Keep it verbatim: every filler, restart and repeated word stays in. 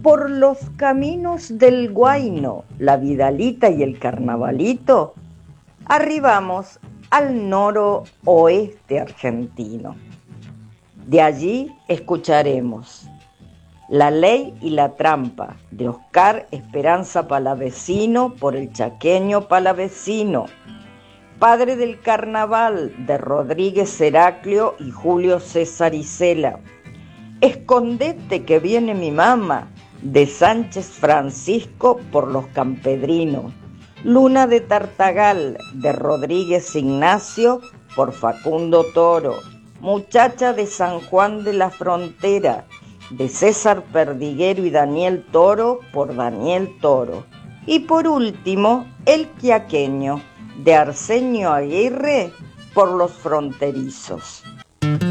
por los caminos del Guayno, la Vidalita y el Carnavalito, arribamos al noroeste argentino. De allí escucharemos La Ley y la Trampa, de Oscar Esperanza Palavecino por el chaqueño palavecino, Padre del Carnaval, de Rodríguez Heraclio y Julio César Isela, Escondete que viene mi mamá, de Sánchez Francisco por los campedrinos, Luna de Tartagal, de Rodríguez Ignacio por Facundo Toro, Muchacha de San Juan de la Frontera, de César Perdiguero y Daniel Toro por Daniel Toro. Y por último, El Quiaqueño, de Arsenio Aguirre por los fronterizos.